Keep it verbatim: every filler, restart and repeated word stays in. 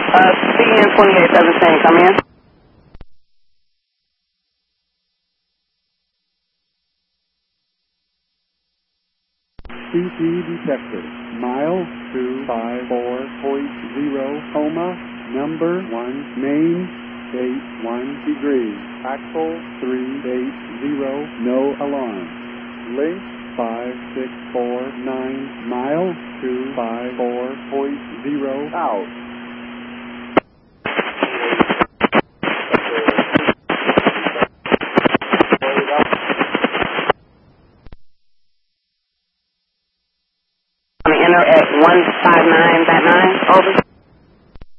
Uh, C N twenty-eight seventeen, come in. C T detected. Mile two five four point zero, coma, number one, main, eight one degrees, axle three eight zero, no alarm. Link five six four nine, mile two five four point zero, out. On the enter at one five nine, that nine, over.